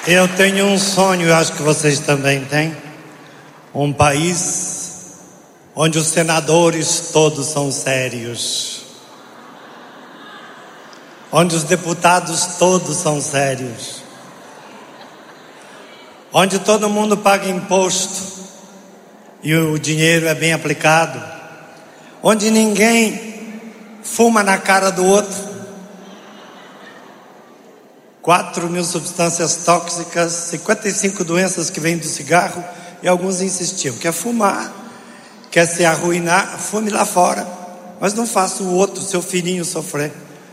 Eu tenho um sonho, eu acho que vocês também têm. Um país onde os senadores todos são sérios, onde os deputados todos são sérios, onde todo mundo paga imposto e o dinheiro é bem aplicado, onde ninguém fuma na cara do outro. 4.000 substâncias tóxicas, 55 doenças que vêm do cigarro, e alguns insistiam: quer fumar, quer se arruinar, fume lá fora, mas não faça o outro, seu filhinho, sofrer.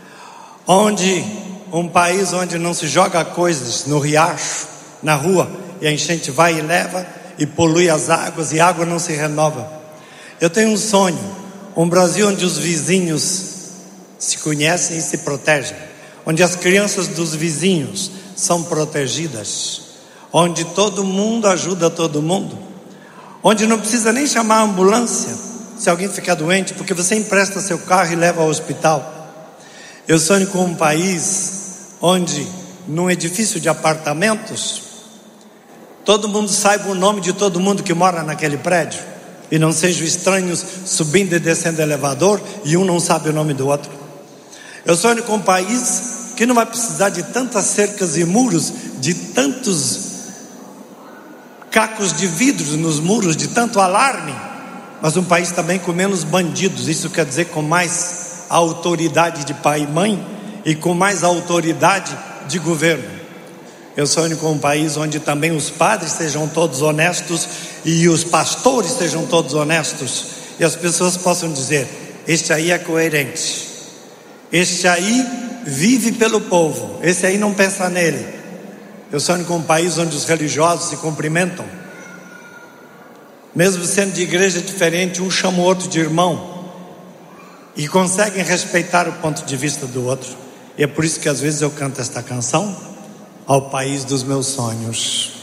Um país onde não se joga coisas no riacho, na rua, e a enchente vai e leva e polui as águas, e a água não se renova. Eu tenho um sonho, um Brasil onde os vizinhos se conhecem e se protegem, onde as crianças dos vizinhos são protegidas, onde todo mundo ajuda todo mundo, onde não precisa nem chamar a ambulância se alguém ficar doente, porque você empresta seu carro e leva ao hospital. Eu sonho com um país onde, num edifício de apartamentos, todo mundo saiba o nome de todo mundo que mora naquele prédio, e não sejam estranhos subindo e descendo elevador e um não sabe o nome do outro. Eu sonho com um país que não vai precisar de tantas cercas e muros, de tantos cacos de vidros nos muros, de tanto alarme, mas um país também com menos bandidos. Isso quer dizer com mais autoridade de pai e mãe e com mais autoridade de governo. Eu sonho com um país onde também os padres sejam todos honestos e os pastores sejam todos honestos, e as pessoas possam dizer: este aí é coerente, este aí vive pelo povo, esse aí não pensa nele. Eu sonho com um país onde os religiosos se cumprimentam, mesmo sendo de igreja diferente, um chama o outro de irmão, e conseguem respeitar o ponto de vista do outro. E é por isso que às vezes eu canto esta canção: ao país dos meus sonhos.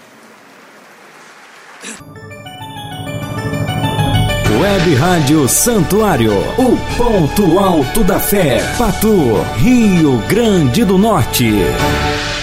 Web Rádio Santuário, o ponto alto da fé, Patu, Rio Grande do Norte.